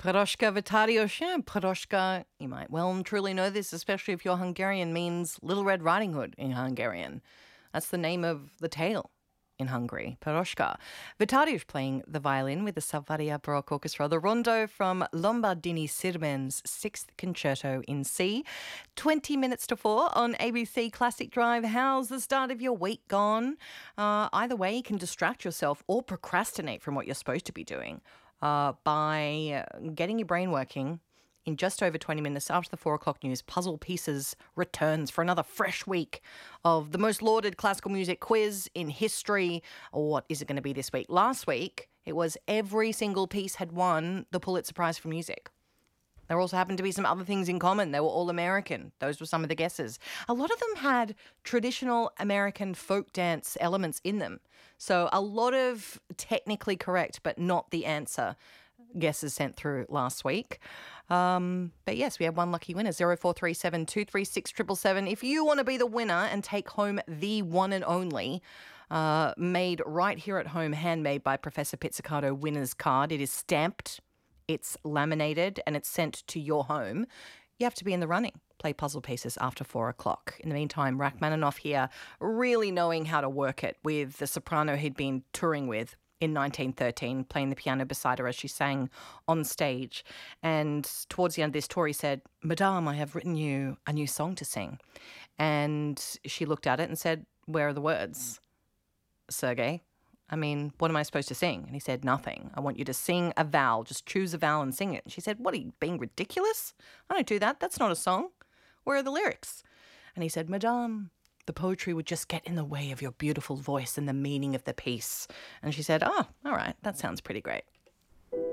Piroshka Vitarios. Piroshka, you might well and truly know this, especially if you're Hungarian, means Little Red Riding Hood in Hungarian. That's the name of the tale in Hungary, Piroshka. Vitarios playing the violin with the Salvaria Baroque Orchestra, the rondo from Lombardini Sirmen's 6th Concerto in C. 20 minutes to 4 on ABC Classic Drive. How's the start of your week gone? Either way, you can distract yourself or procrastinate from what you're supposed to be doing by getting your brain working. In just over 20 minutes after the 4 o'clock news, Puzzle Pieces returns for another fresh week of the most lauded classical music quiz in history. What is it going to be this week? Last week, it was every single piece had won the Pulitzer Prize for Music. There also happened to be some other things in common. They were all American. Those were some of the guesses. A lot of them had traditional American folk dance elements in them. So a lot of technically correct, but not the answer guesses sent through last week. But yes, we had one lucky winner, 0437 236 777. If you want to be the winner and take home the one and only made right here at home, handmade by Professor Pizzicato winner's card, it is stamped, it's laminated, and it's sent to your home, you have to be in the running. Play Puzzle Pieces after 4 o'clock. In the meantime, Rachmaninoff here, really knowing how to work it with the soprano he'd been touring with in 1913, playing the piano beside her as she sang on stage. And towards the end of this tour, he said, "Madame, I have written you a new song to sing." And she looked at it and said, "Where are the words, Sergei? I mean, what am I supposed to sing?" And he said, "Nothing. I want you to sing a vowel. Just choose a vowel and sing it." And she said, "What, are you being ridiculous? I don't do that. That's not a song. Where are the lyrics?" And he said, "Madame, the poetry would just get in the way of your beautiful voice and the meaning of the piece." And she said, "Oh, all right, that sounds pretty great."